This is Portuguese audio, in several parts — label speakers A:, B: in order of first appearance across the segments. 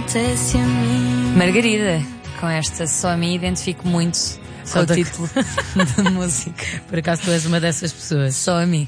A: acontece a mim.
B: Margarida, com esta Só a mim identifico muito com o título da música.
C: Por acaso tu és uma dessas pessoas?
B: Só a mim.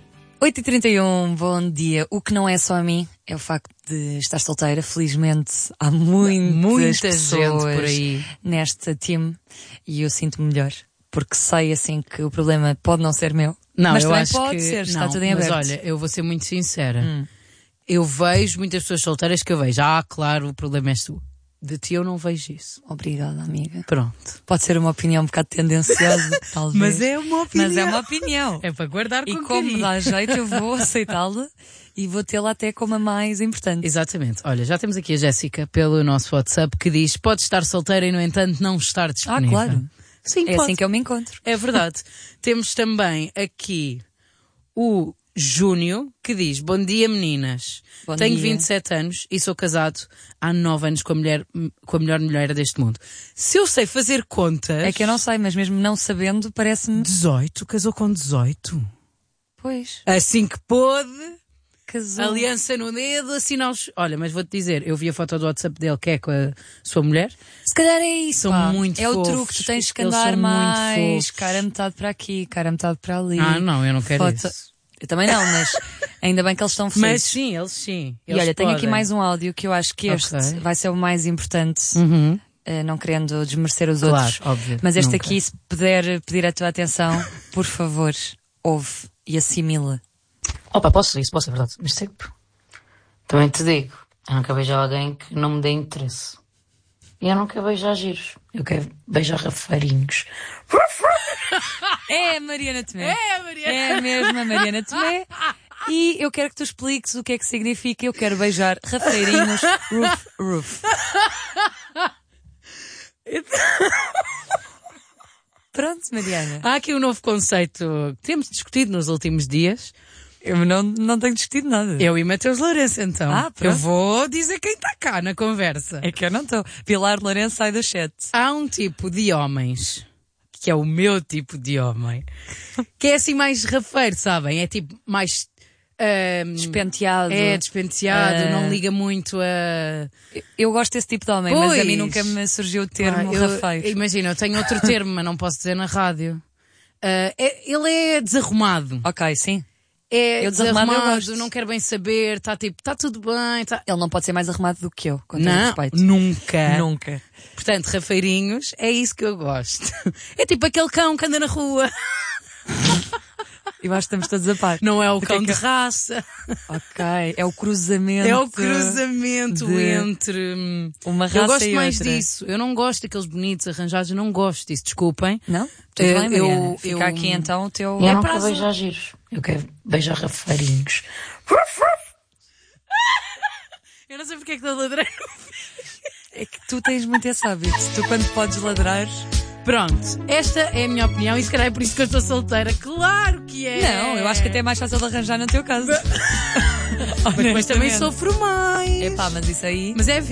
B: 8h31, bom dia. O que não é só a mim é o facto de estar solteira. Felizmente há muita pessoas
C: gente por aí
B: nesta team e eu sinto-me melhor. Porque sei assim que o problema pode não ser meu.
C: Não,
B: mas
C: eu
B: também
C: acho
B: pode
C: que
B: ser, está
C: não,
B: tudo em aberto.
C: Mas olha, eu vou ser muito sincera. Eu vejo muitas pessoas solteiras que eu vejo. Claro, o problema és tu. De ti eu não vejo isso.
B: Obrigada, amiga.
C: Pronto.
B: Pode ser uma opinião um bocado tendenciosa, talvez.
C: Mas é uma opinião.
B: Mas é uma opinião.
C: É para guardar com
B: E como
C: carinho.
B: dá jeito, eu vou aceitá-la e vou tê-la até como a mais importante.
C: Exatamente. Olha, já temos aqui a Jéssica pelo nosso WhatsApp que diz: pode estar solteira e no entanto não estar disponível.
B: Claro.
C: Sim,
B: É
C: pode.
B: assim que eu me encontro.
C: É verdade. Temos também aqui o Júnior que diz: bom dia meninas,
B: Bom
C: tenho
B: dia.
C: 27 anos e sou casado há 9 anos com a melhor mulher deste mundo. Se eu sei fazer contas...
B: É que eu não sei, mas mesmo não sabendo, parece-me...
C: 18? Casou com 18?
B: Pois,
C: Assim que pôde,
B: casou.
C: aliança no dedo, assinar os... Olha, mas vou-te dizer, eu vi a foto do WhatsApp dele que é com a sua mulher.
B: Se calhar é isso,
C: São
B: pá.
C: muito
B: É o
C: fofos.
B: truque, tu tens que
C: Eles
B: andar
C: são muito
B: mais,
C: fofos.
B: cara metade para aqui, cara metade para ali.
C: Não, eu não quero
B: Foto-
C: isso.
B: Eu também não, mas ainda bem que eles estão
C: Mas
B: felizes.
C: sim, eles sim.
B: E olha, tenho aqui
C: podem.
B: mais um áudio que eu acho que este
C: Ok.
B: vai ser o mais importante, não querendo desmerecer os
C: Claro,
B: outros.
C: óbvio,
B: Mas este
C: nunca.
B: aqui, se puder pedir a tua atenção, por favor, ouve e assimila.
D: Opa, posso, é verdade. Mas sempre. Também te digo, eu não quero beijar alguém que não me dê interesse. E eu não quero beijar giros. Eu quero beijar rafeirinhos.
B: É a Mariana Tomé.
C: É, Maria.
B: É a mesma Mariana Tomé. E eu quero que tu expliques o que é que significa eu quero beijar rafeirinhos roof. Pronto, Mariana.
C: Há aqui um novo conceito que temos discutido nos últimos dias.
B: Eu não tenho discutido nada.
C: Eu e Mateus Lourenço, então.
B: Pronto.
C: Eu vou dizer quem está cá na conversa.
B: É que eu não estou. Pilar Lourenço sai do chat.
C: Há um tipo de homens, que é o meu tipo de homem, que é assim mais rafeiro, sabem? É tipo mais...
B: Despenteado.
C: É despenteado, não liga muito a...
B: Eu gosto desse tipo de homem, mas a mim
C: Pois.
B: nunca me surgiu o termo
C: eu,
B: rafeiro.
C: imagina, eu tenho outro termo, mas não posso dizer na rádio. Ele é desarrumado.
B: Ok, sim.
C: É
B: Eu desarrumado eu gosto.
C: não quer bem saber, está tipo, está tudo bem, tá...
B: Ele não pode ser mais arrumado do que eu, com todo
C: Não,
B: respeito.
C: nunca.
B: Nunca.
C: Portanto, rafeirinhos, é isso que eu gosto. É tipo aquele cão que anda na rua.
B: Eu acho que estamos todos a par.
C: Não é o
B: Do que
C: cão
B: é
C: de
B: que-
C: raça.
B: Ok, é o cruzamento.
C: É o cruzamento
B: de
C: entre...
B: uma
C: Eu
B: raça
C: gosto
B: e
C: mais
B: outra.
C: disso. Eu não gosto daqueles bonitos arranjados, eu não gosto disso. Desculpem.
B: Não? Tudo bem, Mariana. Fica
C: eu-
B: aqui então o teu...
D: E eu não
C: para
D: quero
C: as-
D: beijar giros. Eu quero beijar rafeirinhos.
C: Eu não sei porque é que estou a ladrar.
B: É que tu tens muito esse hábito. Tu quando podes ladrar...
C: Pronto, esta é a minha opinião e se calhar é por isso que eu estou solteira. Claro que é!
B: Não, eu acho que até é mais fácil de arranjar no teu caso.
C: Mas depois também sofro mais.
B: Epá, mas isso aí...
C: Mas é